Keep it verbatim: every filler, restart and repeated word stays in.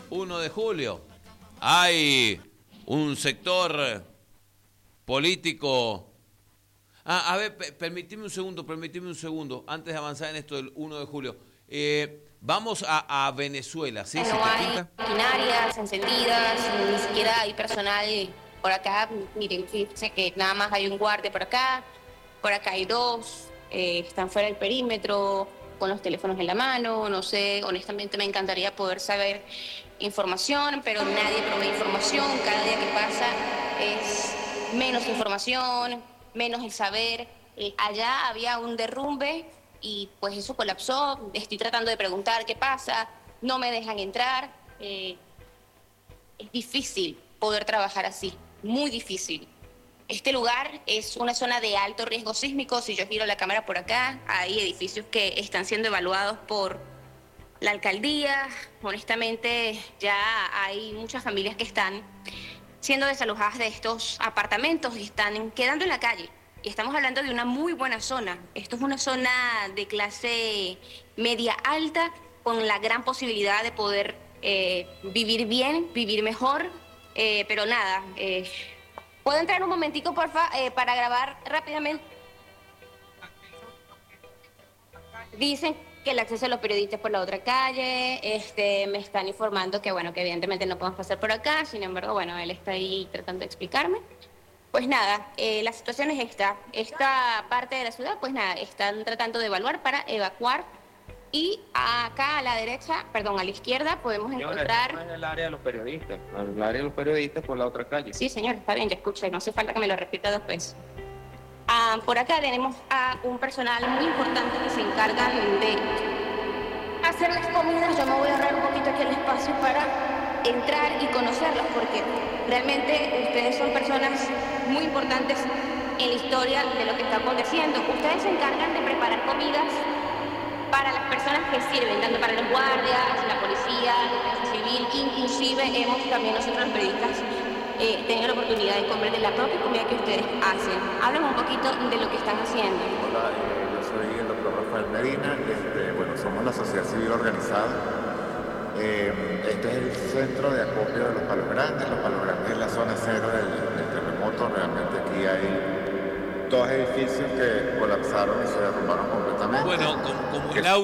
uno de julio. Hay un sector político... Ah, a ver, permíteme un segundo, permíteme un segundo, antes de avanzar en esto del uno de julio. Eh, vamos a, a Venezuela, ¿sí? No ¿Se te hay pinta? maquinarias encendidas, ni siquiera hay personal por acá. Miren, fíjense que nada más hay un guardia por acá, por acá hay dos, eh, están fuera del perímetro, con los teléfonos en la mano, no sé, honestamente me encantaría poder saber información, pero nadie provee información, cada día que pasa es menos información, menos el saber. Eh, allá había un derrumbe y pues eso colapsó, estoy tratando de preguntar qué pasa, no me dejan entrar, eh, es difícil poder trabajar así, muy difícil. Este lugar es una zona de alto riesgo sísmico. Si yo giro la cámara por acá, hay edificios que están siendo evaluados por la alcaldía. Honestamente, ya hay muchas familias que están siendo desalojadas de estos apartamentos y están quedando en la calle. Y estamos hablando de una muy buena zona. Esto es una zona de clase media alta, con la gran posibilidad de poder eh, vivir bien, vivir mejor. Eh, pero nada... Eh, ¿Puedo entrar un momentico, porfa, eh, para grabar rápidamente? Dicen que el acceso a los periodistas por la otra calle, este, me están informando que, bueno, que evidentemente no podemos pasar por acá, sin embargo, bueno, él está ahí tratando de explicarme. Pues nada, eh, la situación es esta. Esta parte de la ciudad, pues nada, están tratando de evaluar para evacuar. Y acá a la derecha, perdón, a la izquierda, podemos Señora, encontrar... no es el área de los periodistas, el área de los periodistas por la otra calle. Sí, señor, está bien, ya escuché, no hace falta que me lo repita dos veces. Ah, por acá tenemos a un personal muy importante que se encargan de hacer las comidas. Yo me voy a ahorrar un poquito aquí el espacio para entrar y conocerlos, porque realmente ustedes son personas muy importantes en la historia de lo que está aconteciendo. Ustedes se encargan de preparar comidas para las personas que sirven, tanto para los guardias, la policía, la defensa civil, inclusive hemos también nosotros los periodistas eh, tenido la oportunidad de comer de la propia comida que ustedes hacen. Háblanos un poquito de lo que están haciendo. Hola, eh, yo soy el doctor Rafael Medina, este, bueno, somos la sociedad civil organizada. Eh, este es el centro de acopio de los Palos Grandes. Los Palos Grandes es la zona cero del, del terremoto. Realmente aquí hay dos edificios que colapsaron y se derrumbaron completamente. Bueno, como, como el Que- audio